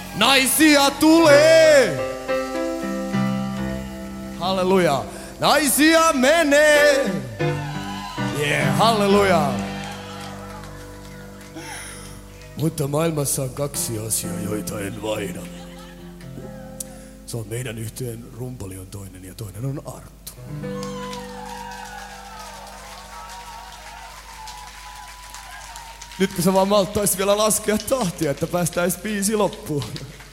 Naisia tulee! Halleluja! Naisia menee! Yeah, halleluja! Mutta maailmassa on kaksi asiaa, joita en vaihda. Se on meidän yhteen rumpali on toinen ja toinen on Arttu. Nyt kun sä vaan malttais vielä laskea tahtia, että päästäis biisi loppuun.